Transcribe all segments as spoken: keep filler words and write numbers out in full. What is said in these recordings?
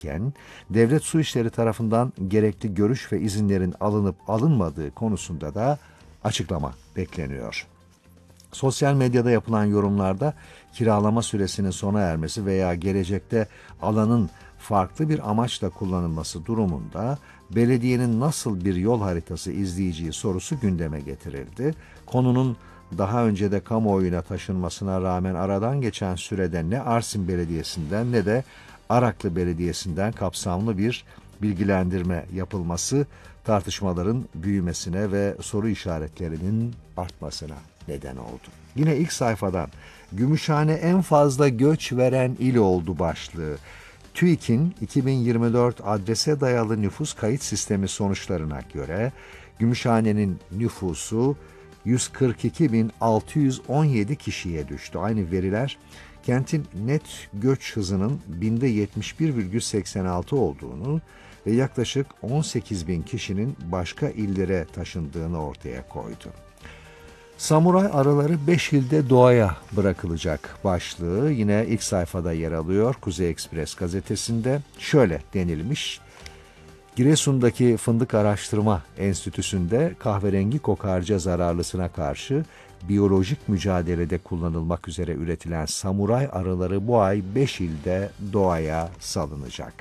devlet su işleri tarafından gerekli görüş ve izinlerin alınıp alınmadığı konusunda da açıklama bekleniyor. Sosyal medyada yapılan yorumlarda kiralama süresinin sona ermesi veya gelecekte alanın farklı bir amaçla kullanılması durumunda belediyenin nasıl bir yol haritası izleyeceği sorusu gündeme getirildi. Konunun daha önce de kamuoyuna taşınmasına rağmen aradan geçen sürede ne Arsin Belediyesi'nden ne de Araklı Belediyesi'nden kapsamlı bir bilgilendirme yapılması tartışmaların büyümesine ve soru işaretlerinin artmasına neden oldu. Yine ilk sayfadan Gümüşhane en fazla göç veren il oldu başlığı. TÜİK'in iki bin yirmi dört adrese dayalı nüfus kayıt sistemi sonuçlarına göre Gümüşhane'nin nüfusu yüz kırk iki bin altı yüz on yedi kişiye düştü. Aynı veriler kentin net göç hızının binde yetmiş bir virgül seksen altı olduğunu ve yaklaşık on sekiz bin kişinin başka illere taşındığını ortaya koydu. Samuray arıları beş ilde doğaya bırakılacak başlığı yine ilk sayfada yer alıyor. Kuzey Ekspres gazetesinde şöyle denilmiş: Giresun'daki Fındık Araştırma Enstitüsü'nde kahverengi kokarca zararlısına karşı biyolojik mücadelede kullanılmak üzere üretilen samuray arıları bu ay beş ilde doğaya salınacak.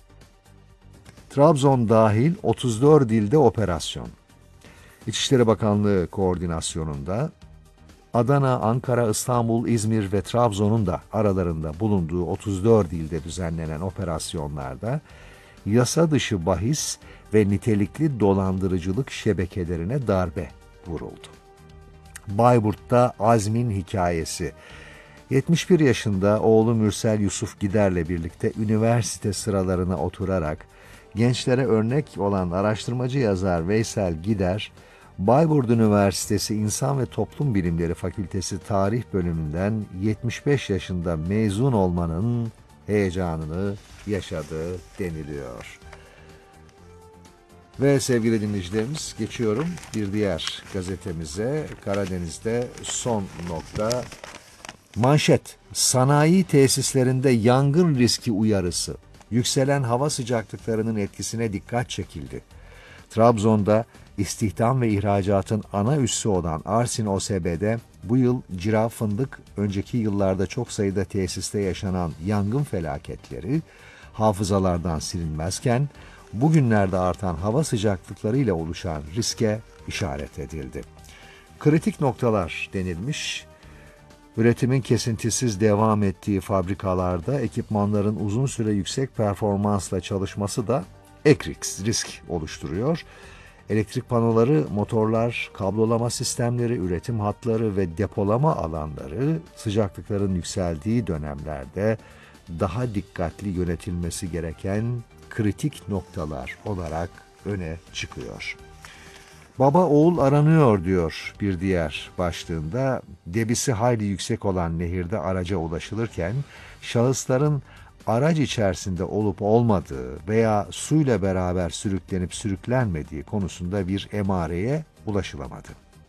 Trabzon dahil otuz dört ilde operasyon. İçişleri Bakanlığı koordinasyonunda Adana, Ankara, İstanbul, İzmir ve Trabzon'un da aralarında bulunduğu otuz dört ilde düzenlenen operasyonlarda yasa dışı bahis ve nitelikli dolandırıcılık şebekelerine darbe vuruldu. Bayburt'ta Azmin hikayesi. yetmiş bir yaşında oğlu Mürsel Yusuf Gider'le birlikte üniversite sıralarına oturarak gençlere örnek olan araştırmacı yazar Veysel Gider, Bayburt Üniversitesi İnsan ve Toplum Bilimleri Fakültesi Tarih Bölümünden yetmiş beş yaşında mezun olmanın heyecanını yaşadı deniliyor. Ve sevgili dinleyicilerimiz, geçiyorum bir diğer gazetemize. Karadeniz'de son nokta manşet: sanayi tesislerinde yangın riski uyarısı. Yükselen hava sıcaklıklarının etkisine dikkat çekildi. Trabzon'da istihdam ve ihracatın ana üssü olan Arsin O S B'de bu yıl cira, fındık, önceki yıllarda çok sayıda tesiste yaşanan yangın felaketleri hafızalardan silinmezken bugünlerde artan hava sıcaklıklarıyla oluşan riske işaret edildi. Kritik noktalar denilmiş. Üretimin kesintisiz devam ettiği fabrikalarda ekipmanların uzun süre yüksek performansla çalışması da ek risk oluşturuyor. Elektrik panoları, motorlar, kablolama sistemleri, üretim hatları ve depolama alanları sıcaklıkların yükseldiği dönemlerde daha dikkatli yönetilmesi gereken kritik noktalar olarak öne çıkıyor. Baba oğul aranıyor diyor bir diğer başlığında. Debisi hayli yüksek olan nehirde araca ulaşılırken şahısların araç içerisinde olup olmadığı veya suyla beraber sürüklenip sürüklenmediği konusunda bir emareye ulaşılamadı.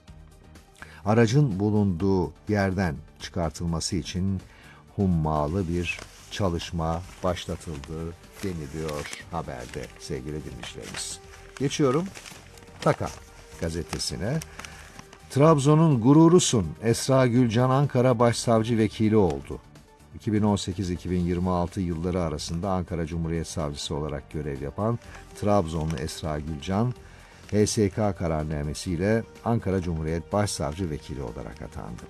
Aracın bulunduğu yerden çıkartılması için hummalı bir çalışma başlatıldı deniliyor haberde sevgili dinleyicilerimiz. Geçiyorum Taka gazetesine. Trabzon'un gururusun Esra Gülcan Ankara Başsavcı Vekili oldu. iki bin on sekiz iki bin yirmi altı yılları arasında Ankara Cumhuriyet Savcısı olarak görev yapan Trabzonlu Esra Gülcan, H S K kararnamesiyle Ankara Cumhuriyet Başsavcı Vekili olarak atandı.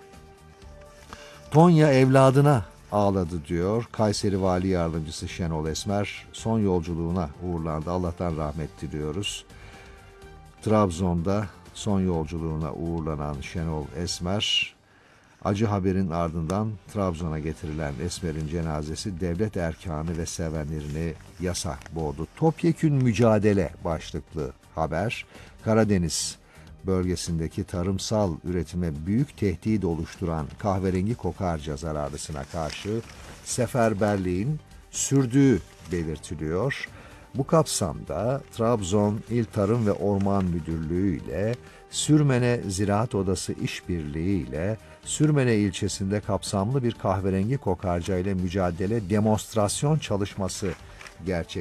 Tonya evladına ağladı diyor. Kayseri Vali Yardımcısı Şenol Esmer son yolculuğuna uğurlandı. Allah'tan rahmet diliyoruz. Trabzon'da son yolculuğuna uğurlanan Şenol Esmer, acı haberin ardından Trabzon'a getirilen Esmer'in cenazesi devlet erkanı ve sevenlerini yasa boğdu. Topyekün mücadele başlıklı haber, Karadeniz bölgesindeki tarımsal üretime büyük tehdit oluşturan kahverengi kokarca zararlısına karşı seferberliğin sürdüğü belirtiliyor. Bu kapsamda Trabzon İl Tarım ve Orman Müdürlüğü ile Sürmene Ziraat Odası işbirliği ile Sürmene ilçesinde kapsamlı bir kahverengi kokarca ile mücadele demonstrasyon çalışması gerçek.